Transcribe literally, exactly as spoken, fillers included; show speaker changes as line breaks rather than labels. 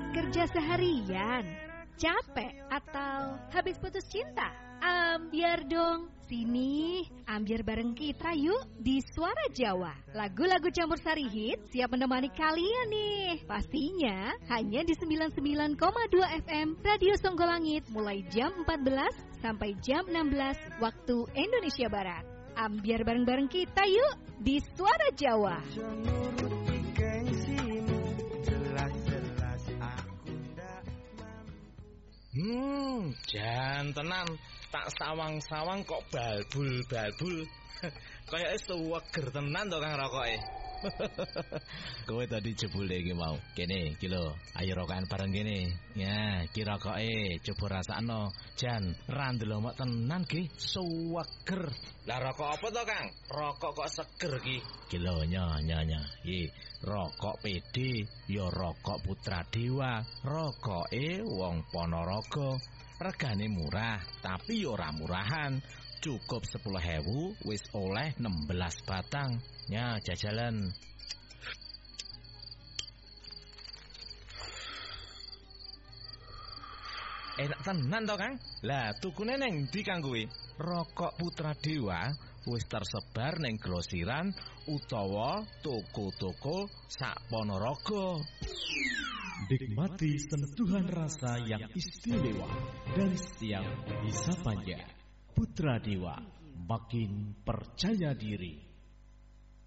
Kerja seharian, capek atau habis putus cinta? Ambiar dong, sini ambiar bareng kita yuk di Suara Jawa. Lagu-lagu campur sari hit siap menemani kalian nih. Pastinya hanya di sembilan puluh sembilan koma dua F M Radio Songgolangit mulai jam empat belas sampai jam enam belas waktu Indonesia Barat. Ambiar bareng-bareng kita yuk di Suara Jawa.
Hmm, jan tenan, tak sawang-sawang kok balbul-balbul. Kayake suweger tenan to Kang rokoke.
Kowe tadi jebule iki mau. Kene, iki lho, ayo rokokan bareng kene. Ya, ki rokoke coba rasakno. Jan, ra ndelok tenan ki, suweger.
Lah rokok apa to, Kang? Rokok kok seger ki?
Ki lho, nya nya nya. Iki rokok P D, ya rokok Putra Dewa. Rokoke wong Ponorogo. Regane murah, tapi ya ora murahan. Cukup sepuluh ewu wis oleh enam belas batang. Ya, jajalan.
Enak tenan to, Kang?
Lah, tukune neng ndi Kang kuwi? Rokok Putra Dewa wis tersebar neng grosiran utawa toko-toko sak Ponorogo.
Nikmati sentuhan rasa yang istimewa dari setiap bisa panja. Putra Dewa, makin percaya diri.